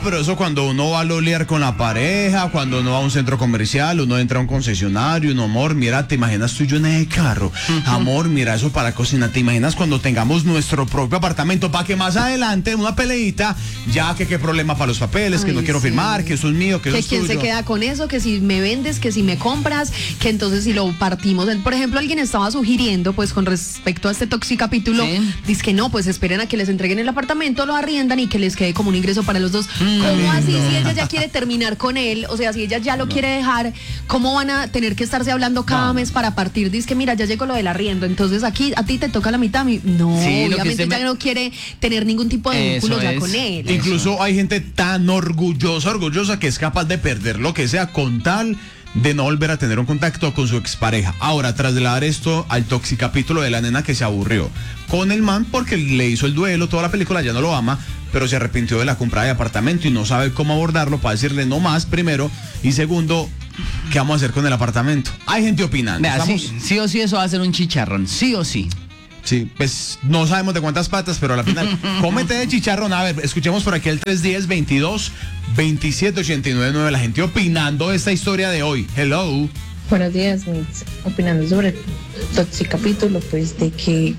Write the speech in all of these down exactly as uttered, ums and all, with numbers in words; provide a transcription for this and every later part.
pero eso cuando uno va a lolear con la pareja, cuando uno va a un centro comercial, uno entra a un concesionario, uno, amor, mira, ¿te imaginas tú y yo en ese carro? Uh-huh. Amor, mira eso para cocina, ¿te imaginas cuando tengamos nuestro propio apartamento? Para que más adelante, una peleita, ya que qué problema para los papeles, Ay, que no quiero sí. firmar, que eso es mío, que, que eso es quién tuyo. Se queda con eso, que si me vendes, que si me compras, que entonces si lo partimos. Por ejemplo, alguien estaba sugiriendo, pues con respecto a este toxicapítulo, ¿sí? Dice que no, pues esperen a que les entreguen el apartamento, lo arriendan y que les quede como un ingreso para los dos. Mm, ¿Cómo así no. si ella ya quiere terminar con él? O sea, si ella ya lo no. quiere dejar, ¿cómo van a tener que estarse hablando cada no. mes para partir? Dice que mira, ya llegó lo del arriendo, entonces aquí a ti te toca la mitad. Mi... No, sí, obviamente ya me... no quiere tener ningún tipo de vínculo ya con él. Incluso Eso. Hay gente tan orgullosa, orgullosa que es capaz de perder lo que sea con tal de no volver a tener un contacto con su expareja. Ahora, trasladar esto al toxicapítulo de la nena que se aburrió con el man porque le hizo el duelo, toda la película, ya no lo ama, pero se arrepintió de la compra de apartamento y no sabe cómo abordarlo para decirle no más, primero, y segundo, ¿qué vamos a hacer con el apartamento? Hay gente opinando. Vea, sí, sí o sí eso va a ser un chicharrón, sí o sí. Sí, pues no sabemos de cuántas patas, pero a la final, cómete de chicharrón. A ver, escuchemos por aquí el tres uno cero, veintidós, veintisiete, ochenta y nueve nueve, la gente opinando de esta historia de hoy. Hello. Buenos días, mis, opinando sobre el toxicapítulo, pues de que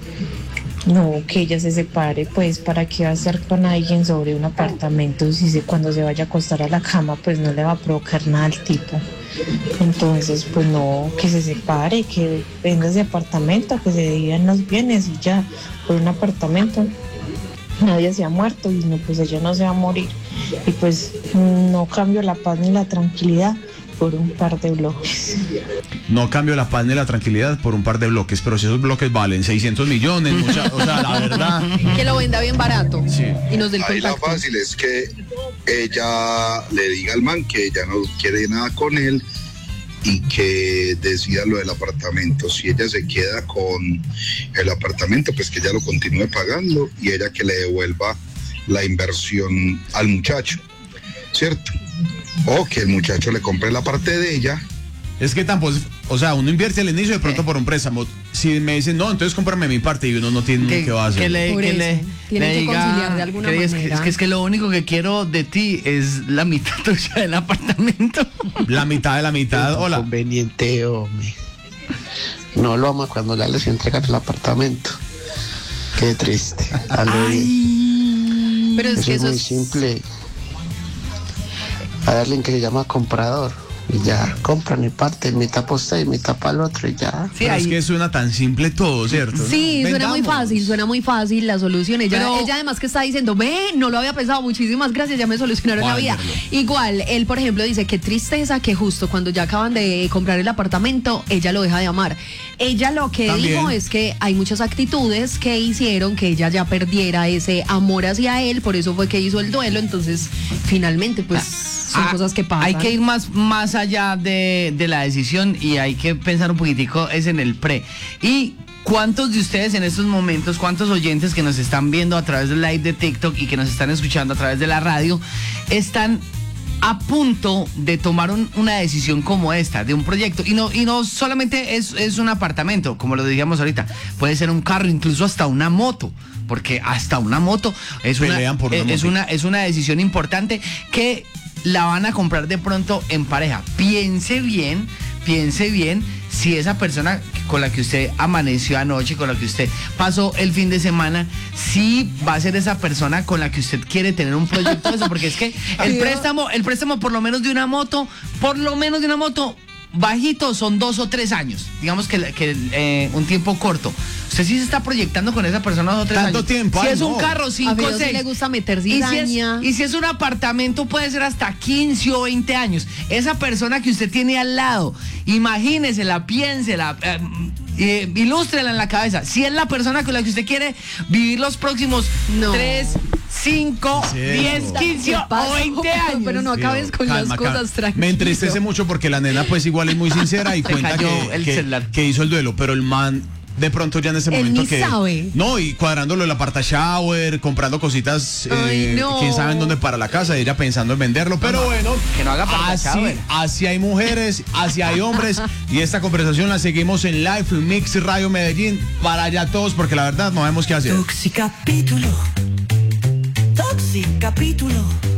no, que ella se separe, pues para qué va a estar con alguien sobre un apartamento si se, cuando se vaya a acostar a la cama, pues no le va a provocar nada al tipo. Entonces, pues no, que se separe, que venga ese apartamento, que se dividan los bienes y ya, por un apartamento nadie se ha muerto y no, pues ella no se va a morir. Y pues no cambio la paz ni la tranquilidad por un par de bloques. No cambio la paz ni la tranquilidad por un par de bloques, pero si esos bloques valen seiscientos millones, mucha, o sea, la verdad. Que lo venda bien barato. Sí. Y nos dé el Ahí contacto. la fácil es que ella le diga al man que ella no quiere nada con él y que decida lo del apartamento. Si ella se queda con el apartamento, pues que ella lo continúe pagando y ella que le devuelva la inversión al muchacho, ¿cierto? O que el muchacho le compre la parte de ella. Es que tampoco, o sea, uno invierte al inicio de pronto por un préstamo. Si me dicen, no, entonces cómprame mi parte y uno no tiene que, qué va a hacer. Que le, que le, Tiene le que diga, conciliar de alguna que manera. Es que, es que es que lo único que quiero de ti es la mitad tuya del apartamento. La mitad de la mitad, hola. Conveniente, hombre. No lo ama cuando ya les entregan el apartamento. Qué triste. Ay, pero es eso que es eso muy es simple. Hay alguien que se llama comprador y ya compran y parten, mitad para usted y mitad para el otro y ya. Sí, es que suena tan simple todo, ¿cierto? Sí, ¿no? suena muy fácil, suena muy fácil la solución. Ella, Pero, ella además que está diciendo, ve, no lo había pensado, muchísimas gracias, ya me solucionaron la vida. Igual, él por ejemplo dice, qué tristeza que justo cuando ya acaban de comprar el apartamento, ella lo deja de amar. Ella lo que También dijo es que hay muchas actitudes que hicieron que ella ya perdiera ese amor hacia él, por eso fue que hizo el duelo, entonces finalmente pues son ah, cosas que pasan. Hay que ir más, más allá de, de la decisión y hay que pensar un poquitico es en el pre. Y ¿cuántos de ustedes en estos momentos, cuántos oyentes que nos están viendo a través del live de TikTok y que nos están escuchando a través de la radio están a punto de tomar un, una decisión como esta, de un proyecto? Y no, y no solamente es, es un apartamento, como lo decíamos ahorita, puede ser un carro, incluso hasta una moto, porque hasta una moto es una, por una, es, una, es una decisión importante que la van a comprar de pronto en pareja. Piense bien, piense bien si esa persona con la que usted amaneció anoche, con la que usted pasó el fin de semana, si va a ser esa persona con la que usted quiere tener un proyecto de eso, porque es que el préstamo, el préstamo por lo menos de una moto, por lo menos de una moto, bajito son dos o tres años, digamos que, que eh, un tiempo corto. Usted sí se está proyectando con esa persona dos o tres Tanto años. tiempo, si ay, es no. un carro, cinco o seis. Si le gusta meter Y si, es, cizaña. y si es un apartamento, puede ser hasta quince o veinte años. Esa persona que usted tiene al lado, imagínesela, piénsela, eh, eh, ilústrela en la cabeza. Si es la persona con la que usted quiere vivir los próximos No. tres, cinco, diez, quince o veinte años. Pero no acabes con Calma, las cosas, calma. tranquilo. Me entristece mucho porque la nena pues igual es muy sincera y Se cuenta cayó que, el que, celular. que hizo el duelo, pero el man de pronto ya en ese Él momento ni que sabe. no, y cuadrándolo el aparta shower, comprando cositas, eh, Ay, no. quién sabe en dónde para la casa, ella pensando en venderlo, pero bueno, que no haga aparta así, shower. así hay mujeres, así hay hombres, y esta conversación la seguimos en Live Mix Radio Medellín para allá todos, porque la verdad no sabemos qué hacer. Toxicapítulo. Toxicapítulo.